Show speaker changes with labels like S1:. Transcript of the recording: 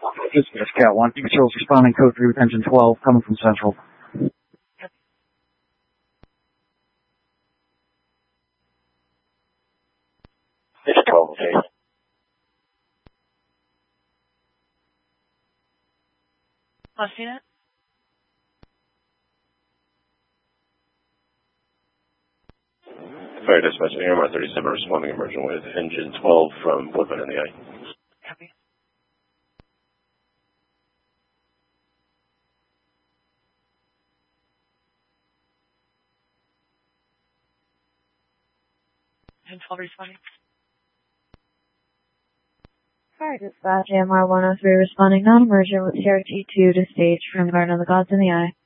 S1: Dispatch Cat 1. Patrols responding code 3 with engine 12 coming from Central.
S2: Engine 12, okay.
S3: Want to see that?
S2: Fire dispatch, AMR 37 responding emergent with engine 12 from Woodman in the eye.
S3: Copy. Engine 12 responding.
S4: Fire dispatch, AMR 103 responding non-emergent with CRT2 to stage from Garden of the Gods in the eye.